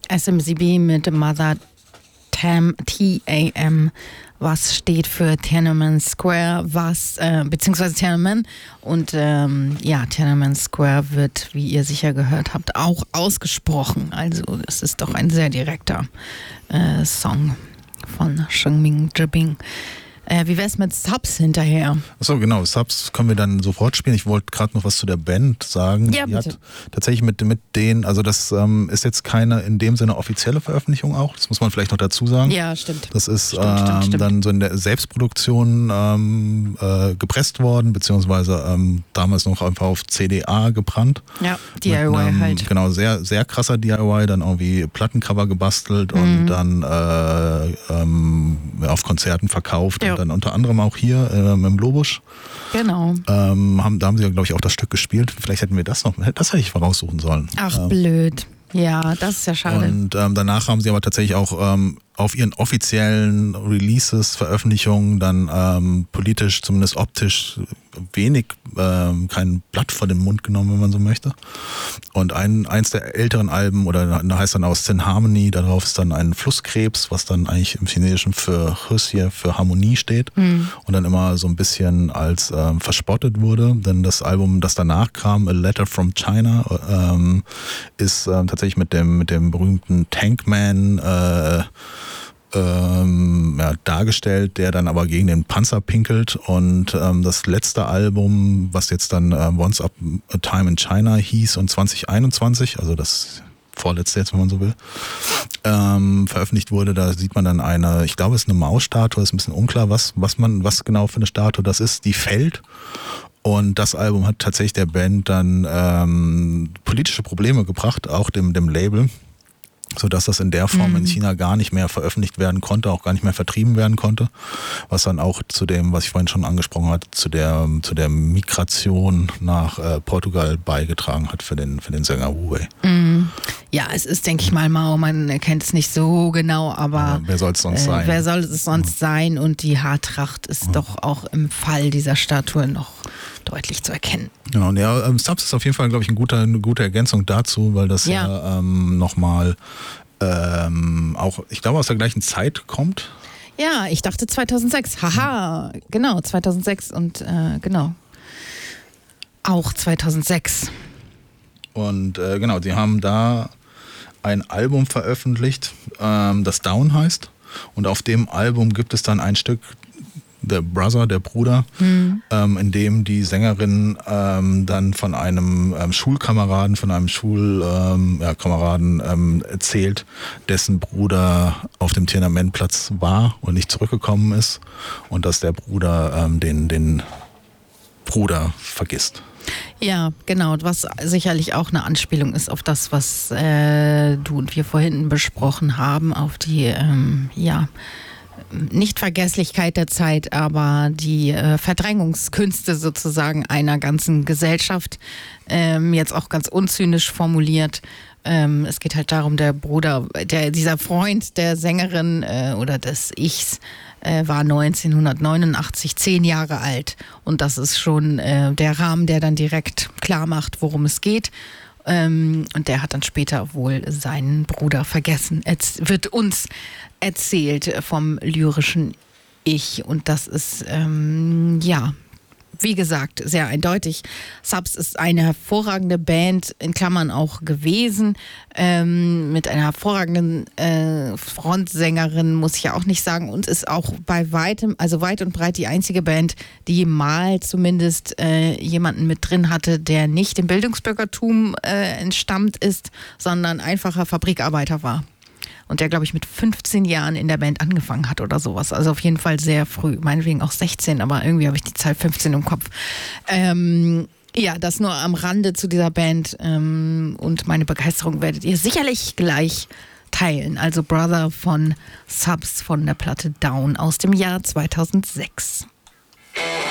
SMCB mit Mother TAM, was steht für Tiananmen Square, beziehungsweise Tiananmen. Und Tiananmen Square wird, wie ihr sicher gehört habt, auch ausgesprochen. Also es ist doch ein sehr direkter Song von Shengming Zhibing. Wie wär's mit Subs hinterher? Achso, genau. Subs können wir dann sofort spielen. Ich wollte gerade noch was zu der Band sagen. Ja, bitte. Die hat tatsächlich mit denen, also das ist jetzt keine in dem Sinne offizielle Veröffentlichung auch. Das muss man vielleicht noch dazu sagen. Ja, stimmt. Das ist Stimmt. dann so in der Selbstproduktion gepresst worden, beziehungsweise damals noch einfach auf CDA gebrannt. Ja, DIY halt. Genau, sehr, sehr krasser DIY, dann irgendwie Plattencover gebastelt und dann auf Konzerten verkauft. Ja. Und dann unter anderem auch hier im Lobusch. Genau. Da haben sie ja, glaube ich, auch das Stück gespielt. Vielleicht hätten wir das noch, das hätte ich voraussuchen sollen. Ach, blöd. Ja, das ist ja schade. Und danach haben sie aber tatsächlich auch auf ihren offiziellen Releases, Veröffentlichungen dann politisch, zumindest optisch, wenig kein Blatt vor den Mund genommen, wenn man so möchte. Und eins der älteren Alben, oder da heißt dann auch Sin Harmony, darauf ist dann ein Flusskrebs, was dann eigentlich im Chinesischen für Hüsje, für Harmonie steht und dann immer so ein bisschen als verspottet wurde. Denn das Album, das danach kam, A Letter from China, ist tatsächlich mit dem berühmten Tankman dargestellt, der dann aber gegen den Panzer pinkelt, und das letzte Album, was jetzt dann Once Upon a Time in China hieß und 2021, also das vorletzte jetzt, wenn man so will, veröffentlicht wurde, da sieht man dann ich glaube es ist eine Mausstatue, ist ein bisschen unklar, was genau für eine Statue das ist, die fällt. Und das Album hat tatsächlich der Band dann politische Probleme gebracht, auch dem Label, sodass das in der Form in China gar nicht mehr veröffentlicht werden konnte, auch gar nicht mehr vertrieben werden konnte, was dann auch zu dem, was ich vorhin schon angesprochen hatte, zu der Migration nach Portugal beigetragen hat für den Sänger Wu Wei. Ja, es ist, denke ich mal, Mao, man erkennt es nicht so genau, aber wer soll es sonst sein? Wer soll es sonst sein? Und die Haartracht ist doch auch im Fall dieser Statue noch deutlich zu erkennen. Genau, ja, Subs ist auf jeden Fall, glaube ich, eine gute Ergänzung dazu, weil das ja nochmal auch, ich glaube, aus der gleichen Zeit kommt. Ja, ich dachte 2006. Haha, genau, 2006 und genau. Auch 2006. Und genau, die haben da ein Album veröffentlicht, das Down heißt. Und auf dem Album gibt es dann ein Stück, der Bruder, in dem die Sängerin dann von einem Schulkameraden, Kameraden erzählt, dessen Bruder auf dem Tiananmenplatz war und nicht zurückgekommen ist, und dass der Bruder den Bruder vergisst. Ja, genau, was sicherlich auch eine Anspielung ist auf das, was du und wir vorhin besprochen haben, auf die, Nichtvergesslichkeit der Zeit, aber die Verdrängungskünste sozusagen einer ganzen Gesellschaft, jetzt auch ganz unzynisch formuliert. Es geht halt darum, der Bruder, dieser Freund der Sängerin oder des Ichs war 1989 10 Jahre alt, und das ist schon der Rahmen, der dann direkt klar macht, worum es geht. Und der hat dann später wohl seinen Bruder vergessen. Es wird uns erzählt vom lyrischen Ich, und das ist, wie gesagt, sehr eindeutig. Subs ist eine hervorragende Band, in Klammern auch gewesen, mit einer hervorragenden Frontsängerin, muss ich ja auch nicht sagen, und ist auch bei weitem, also weit und breit die einzige Band, die mal zumindest jemanden mit drin hatte, der nicht dem Bildungsbürgertum entstammt ist, sondern einfacher Fabrikarbeiter war. Und der, glaube ich, mit 15 Jahren in der Band angefangen hat oder sowas. Also auf jeden Fall sehr früh, meinetwegen auch 16, aber irgendwie habe ich die Zahl 15 im Kopf. Ja, das nur am Rande zu dieser Band, und meine Begeisterung werdet ihr sicherlich gleich teilen. Also Brother von Subs von der Platte Down aus dem Jahr 2006.